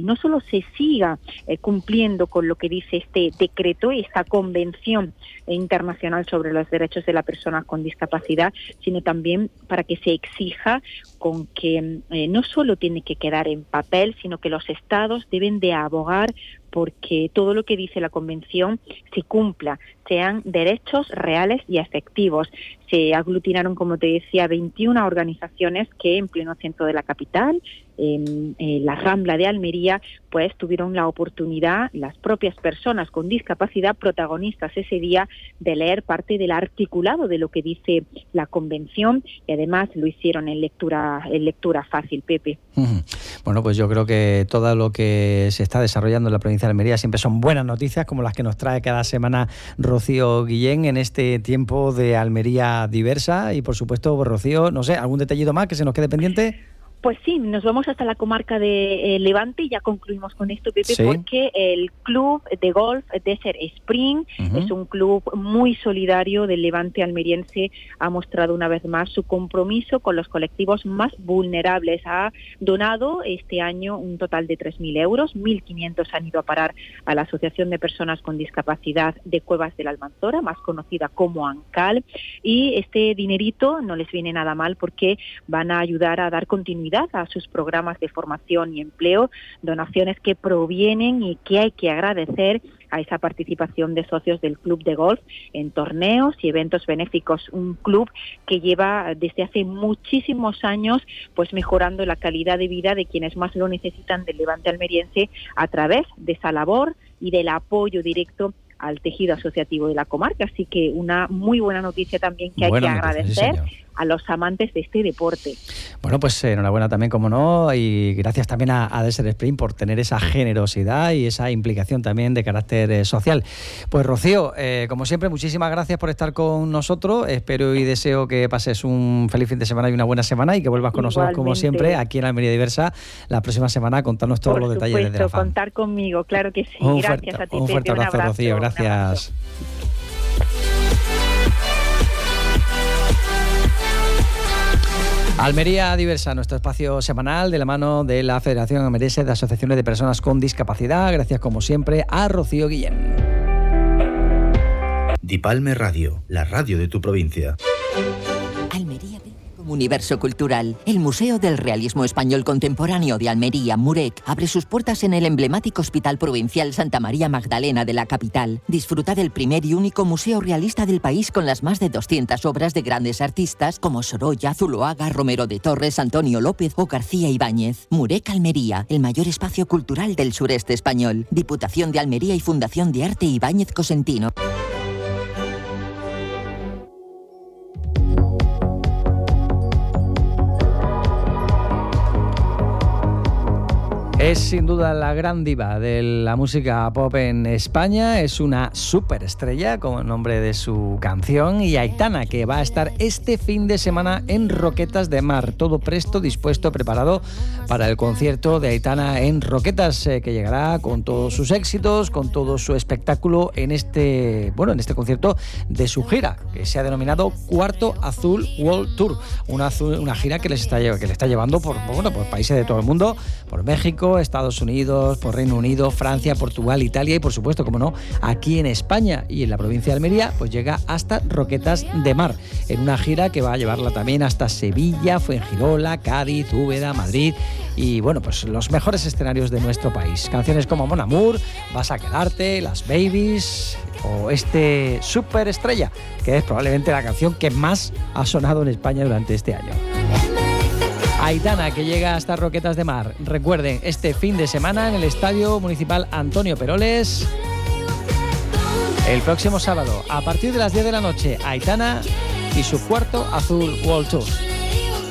no solo se siga cumpliendo con lo que dice este decreto y esta Convención Internacional sobre los Derechos de las Personas con Discapacidad, sino también para que se exija con que no solo tiene que quedar en papel, sino que los Estados deben de abogar porque todo lo que dice la Convención se cumpla, sean derechos reales y efectivos. Se aglutinaron, como te decía, 21 organizaciones que en pleno centro de la capital, en la Rambla de Almería, pues tuvieron la oportunidad, las propias personas con discapacidad protagonistas ese día, de leer parte del articulado de lo que dice la Convención, y además lo hicieron en lectura fácil, Pepe. Bueno, pues yo creo que todo lo que se está desarrollando en la provincia de Almería siempre son buenas noticias, como las que nos trae cada semana Rocío Guillén en este tiempo de Almería diversa. Y por supuesto, Rocío, no sé, ¿algún detallito más que se nos quede pendiente? Pues sí, nos vamos hasta la comarca de Levante y ya concluimos con esto, Pepe, sí, porque el club de golf Desert Spring es un club muy solidario del Levante almeriense, ha mostrado una vez más su compromiso con los colectivos más vulnerables. Ha donado este año un total de 3.000 euros, 1.500 han ido a parar a la Asociación de Personas con Discapacidad de Cuevas de la Almanzora, más conocida como ANCAL, y este dinerito no les viene nada mal porque van a ayudar a dar continuidad a sus programas de formación y empleo, donaciones que provienen y que hay que agradecer a esa participación de socios del club de golf en torneos y eventos benéficos, un club que lleva desde hace muchísimos años pues mejorando la calidad de vida de quienes más lo necesitan del Levante almeriense a través de esa labor y del apoyo directo al tejido asociativo de la comarca. Así que una muy buena noticia también que hay que agradecer a los amantes de este deporte. Bueno, pues enhorabuena también, como no, y gracias también a Desert Spring por tener esa generosidad y esa implicación también de carácter social. Pues Rocío, como siempre, muchísimas gracias por estar con nosotros. Espero y deseo que pases un feliz fin de semana y una buena semana y que vuelvas con nosotros, como siempre, aquí en Almería Diversa la próxima semana a contarnos todos los detalles desde la FAM. Contar conmigo, claro que sí. Gracias a ti, un fuerte abrazo, Rocío. Gracias. Almería Diversa, nuestro espacio semanal de la mano de la Federación Almeriense de Asociaciones de Personas con Discapacidad. Gracias, como siempre, a Rocío Guillén. Dipalme Radio, la radio de tu provincia. Almería como universo cultural. El Museo del Realismo Español Contemporáneo de Almería, MUREC, abre sus puertas en el emblemático Hospital Provincial Santa María Magdalena de la capital. Disfruta del primer y único museo realista del país con las más de 200 obras de grandes artistas como Sorolla, Zuloaga, Romero de Torres, Antonio López o García Ibáñez. MUREC Almería, el mayor espacio cultural del sureste español. Diputación de Almería y Fundación de Arte Ibáñez Cosentino. Es sin duda la gran diva de la música pop en España, es una superestrella como el nombre de su canción, y Aitana, que va a estar este fin de semana en Roquetas de Mar, todo presto, dispuesto, preparado para el concierto de Aitana en Roquetas, que llegará con todos sus éxitos, con todo su espectáculo en este concierto de su gira, que se ha denominado Cuarto Azul World Tour, una gira que le está llevando por países de todo el mundo, por México, Estados Unidos, por Reino Unido, Francia, Portugal, Italia y por supuesto, como no, aquí en España y en la provincia de Almería, pues llega hasta Roquetas de Mar, en una gira que va a llevarla también hasta Sevilla, Fuengirola, Cádiz, Úbeda, Madrid y bueno, pues los mejores escenarios de nuestro país. Canciones como Mon Amour, Vas a quedarte, Las Babies o este Superestrella, que es probablemente la canción que más ha sonado en España durante este año. Aitana, que llega hasta Roquetas de Mar. Recuerden, este fin de semana en el Estadio Municipal Antonio Peroles. El próximo sábado, a partir de las 10 de la noche, Aitana y su Cuarto Azul World Tour.